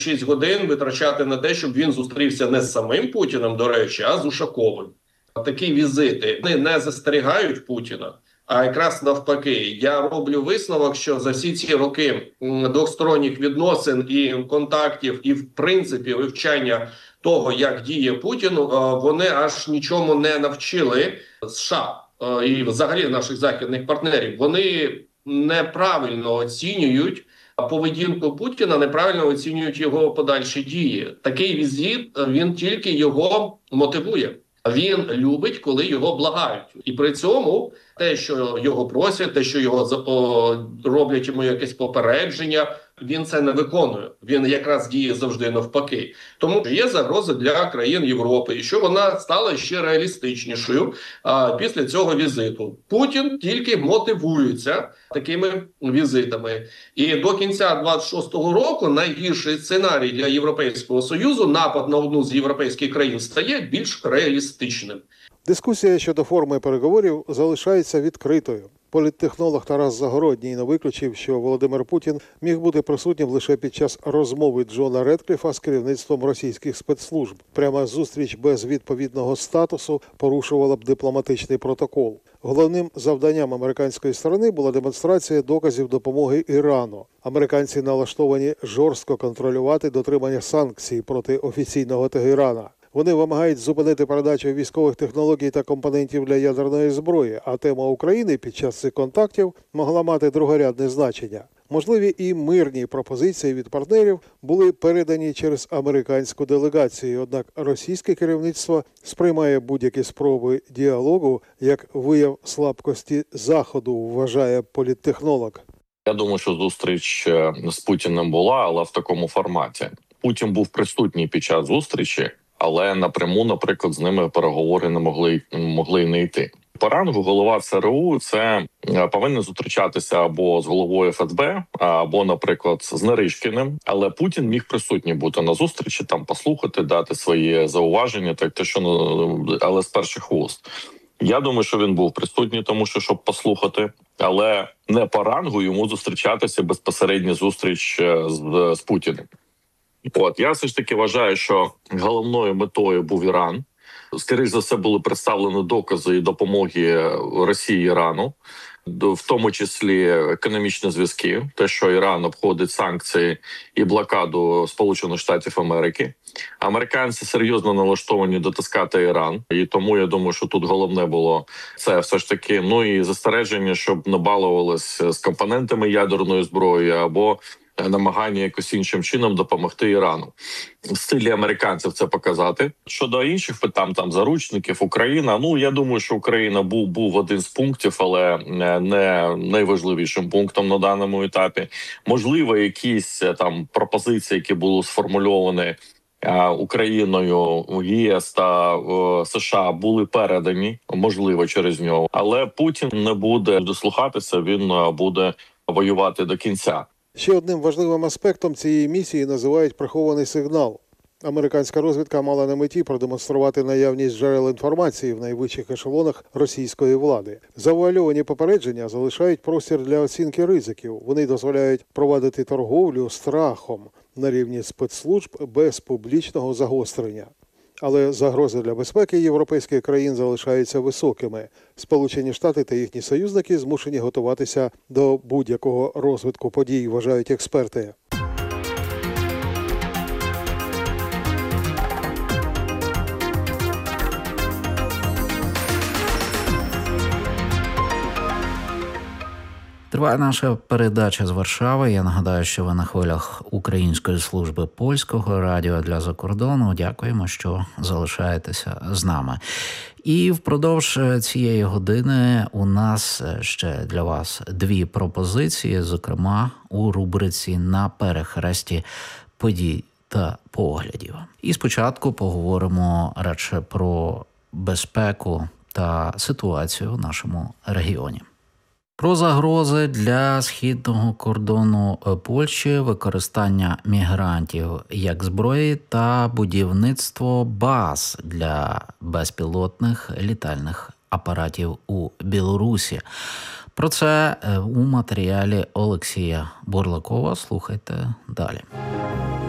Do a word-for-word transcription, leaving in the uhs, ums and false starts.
шість годин витрачати на те, щоб він зустрівся не з самим Путіним, до речі, а з Ушаковим. Такі візити вони не застерігають Путіна, а якраз навпаки. Я роблю висновок, що за всі ці роки двосторонніх відносин і контактів, і в принципі вивчання того, як діє Путін, вони аж нічому не навчили США і взагалі наших західних партнерів. Вони неправильно оцінюють поведінку Путіна, неправильно оцінюють його подальші дії. Такий візит, він тільки його мотивує. Він любить, коли його благають. І при цьому те, що його просять, те, що його о, роблять йому якесь попередження, він це не виконує. Він якраз діє завжди навпаки. Тому є загроза для країн Європи, і що вона стала ще реалістичнішою а, після цього візиту. Путін тільки мотивується такими візитами. І до кінця двадцять шостого року найгірший сценарій для Європейського Союзу, напад на одну з європейських країн, стає більш реалістичним. Дискусія щодо форми переговорів залишається відкритою. Політтехнолог Тарас Загородній не виключив, що Володимир Путін міг бути присутнім лише під час розмови Джона Редкліфа з керівництвом російських спецслужб. Пряма зустріч без відповідного статусу порушувала б дипломатичний протокол. Головним завданням американської сторони була демонстрація доказів допомоги Ірану. Американці налаштовані жорстко контролювати дотримання санкцій проти офіційного Тегерана. Вони вимагають зупинити передачу військових технологій та компонентів для ядерної зброї, а тема України під час цих контактів могла мати другорядне значення. Можливі і мирні пропозиції від партнерів були передані через американську делегацію, однак російське керівництво сприймає будь-які спроби діалогу як вияв слабкості Заходу, вважає політтехнолог. Я думаю, що зустріч з Путіним була, але в такому форматі. Путін був присутній під час зустрічі, але напряму, наприклад, з ними переговори не могли, могли не йти. По рангу голова ЦРУ це повинен зустрічатися або з головою еф ес бе, або, наприклад, з Наришкіним. Але Путін міг присутній бути на зустрічі, там послухати, дати свої зауваження, так те, що але з перших вуст. Я думаю, що він був присутній, тому що щоб послухати, але не по рангу йому зустрічатися безпосередньо зустріч з, з Путіним. От я все ж таки вважаю, що головною метою був Іран. Скоріше за все, були представлені докази і допомоги Росії Ірану, в тому числі економічні зв'язки, те, що Іран обходить санкції і блокаду Сполучених Штатів Америки. Американці серйозно налаштовані дотискати Іран, і тому я думаю, що тут головне було це все ж таки, ну і застереження, щоб не балувалися з компонентами ядерної зброї або намагання якось іншим чином допомогти Ірану. В стилі американців це показати. Щодо інших питань, там заручників, Україна, ну я думаю, що Україна був був один з пунктів, але не найважливішим пунктом на даному етапі. Можливо, якісь там пропозиції, які були сформульовані Україною, ЄС та США, були передані, можливо, через нього. Але Путін не буде дослухатися, він буде воювати до кінця. Ще одним важливим аспектом цієї місії називають прихований сигнал. Американська розвідка мала на меті продемонструвати наявність джерел інформації в найвищих ешелонах російської влади. Завуальовані попередження залишають простір для оцінки ризиків. Вони дозволяють провадити торговлю страхом на рівні спецслужб без публічного загострення. Але загрози для безпеки європейських країн залишаються високими. Сполучені Штати та їхні союзники змушені готуватися до будь-якого розвитку подій, вважають експерти. Триває наша передача з Варшави. Я нагадаю, що ви на хвилях Української служби польського радіо для закордону. Дякуємо, що залишаєтеся з нами. І впродовж цієї години у нас ще для вас дві пропозиції, зокрема у рубриці «На перехресті подій та поглядів». І спочатку поговоримо радше про безпеку та ситуацію в нашому регіоні. Про загрози для східного кордону Польщі, використання мігрантів як зброї та будівництво баз для безпілотних літальних апаратів у Білорусі. Про це у матеріалі Олексія Бурлакова. Слухайте далі.